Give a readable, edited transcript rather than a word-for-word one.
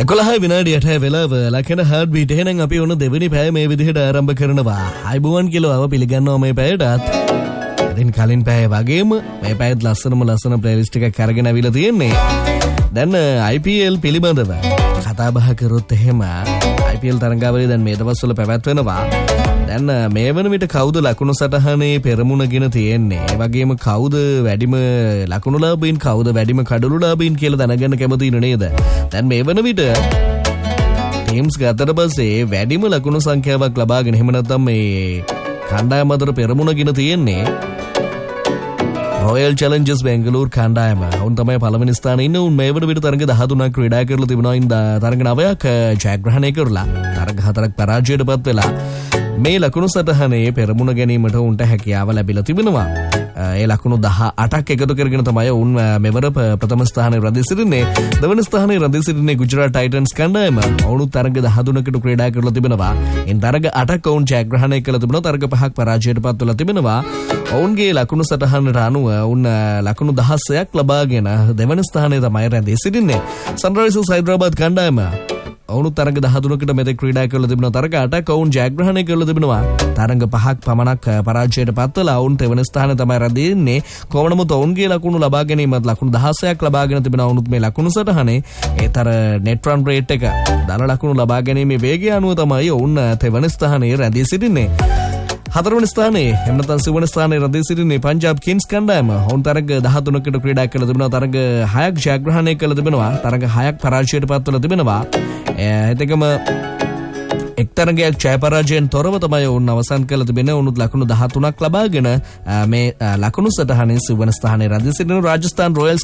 11 විනාඩියට වෙලාව ලකන heart beat එහෙනම් අපි ඔන්න දෙවෙනි පැය මේ විදිහට ආරම්භ කරනවා. අයිබෝන් කියලා අව පිළිගන්නවා මේ පැයටත්. ඉතින් කලින් පැය වගේම මේ පැයත් ලස්සන ප්ලේලිස්ට් එකක් අරගෙන අවිලා තියෙන්නේ. දැන් IPL පිළිබඳව කතා බහ කරොත් එහෙම IPL තරඟාවලිය දැන් මේ දවස්වල පැවැත්වෙනවා. දැන් මේ වන විට කවුද ලකුණු සටහනේ පෙරමුණගෙන තියෙන්නේ? ඒ වගේම කවුද වැඩිම ලකුණුලාභීන් කවුද වැඩිම කඩලුලාභීන් කියලා දැනගන්න කැමති නේද? දැන් මේ වන විට ටීම්ස් ගතට පස්සේ වැඩිම ලකුණු සංඛ්‍යාවක් ලබාගෙන එහෙම නැත්නම් මේ කණ්ඩායම අතර පෙරමුණගෙන තියෙන්නේ රොයල් චැලෙන්ජර්ස් බෙන්ගලූර් කණ්ඩායම. උන් තමයි පළවෙනි ස්ථානයේ ඉන්නේ. උන් මේ වන විට තරඟ 13ක් ක්‍රීඩා කරලා තිබුණා. ඉතින් තරඟ 9ක් ජයග්‍රහණය කරලා තරඟ 4ක් පරාජයටපත් වෙලා මේ ලකුණු සටහනේ පෙරමුණ ගැනීමට උන්ට හැකියාව ලැබිලා තිබෙනවා. ඒ ලකුණු 18ක් එකතු කරගෙන තමයි උන් මෙවර ප්‍රථම ස්ථානයේ රැඳී සිටින්නේ. දෙවන ස්ථානයේ රැඳී සිටින්නේ ගුජරාට් ටයිටන්ස් කණ්ඩායම. ඔවුන් තරඟ 13කට ක්‍රීඩා කරලා තිබෙනවා. ඉන් තරඟ 8ක් ඔවුන් ජයග්‍රහණය කළා තිබෙනවා. තරඟ 5ක් පරාජයටපත් වෙලා තිබෙනවා. ඔවුන්ගේ ලකුණු සටහනට අනුව උන් ලකුණු 16ක් ලබාගෙන දෙවන ස්ථානයේ තමයි රැඳී සිටින්නේ. සන්රයිසර්ස් හයිදරාබාද් කණ්ඩායම ඔවුන් තරඟ 13කට මෙතෙක් ක්‍රීඩා කරලා තිබෙනවා. තරඟ 8ක් ඔවුන් ජයග්‍රහණය කරලා තිබෙනවා. තරඟ 5ක් පමණක් පරාජයට පත් වෙලා ඔවුන් තෙවන ස්ථානයේ තමයි රැඳී ඉන්නේ. කොහොම නමුත් ඔවුන්ගේ ලකුණු ලබා ගැනීමත් ලකුණු 16ක් ලබාගෙන තිබෙනවා. ඔවුන්ත් මේ ලකුණු සටහනේ ඒතර net run rate එක දල ලකුණු ලබා ගැනීමේ වේගය අනුව තමයි ඔවුන් තෙවන ස්ථානයේ රැඳී සිටින්නේ. හතරවෙනි ස්ථානයේ එහෙම නැත්නම් සිවන ස්ථානයේ රැඳී සිටින්නේ පංජාබ් කිංස් කණ්ඩායම. ඔවුන් තරඟ 13කට ක්‍රීඩා කරලා තිබෙනවා. තරඟ 6ක් ජයග්‍රහණය කරලා තිබෙනවා. තරඟ 6ක් පරාජයට පත් වෙලා තිබෙනවා. එතකම එක් තරඟයක් ජය පරාජයෙන් තොරව තමයි ඔවුන් අවසන් කරලා තිබෙන්නේ. ඔවුන් ලකුණු 13ක් ලබාගෙන මේ ලකුණු සටහනේ සිවන ස්ථානයේ රැඳී සිටින රාජස්ථාන් රොයල්ස්